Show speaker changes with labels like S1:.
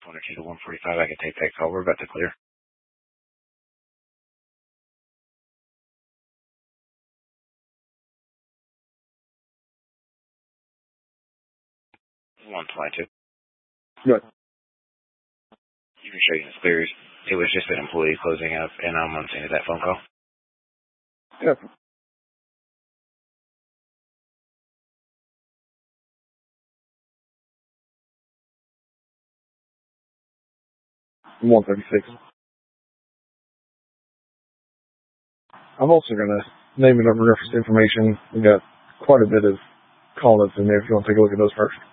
S1: 102 to 145, I can take that call. We're about to clear. 122.
S2: Good.
S1: You can show you the clears. It was just an employee closing up, and I'm on scene of that phone call.
S2: Yep. I'm 136. I'm also going to name and reference information. We got quite a bit of call notes in there if you want to take a look at those first.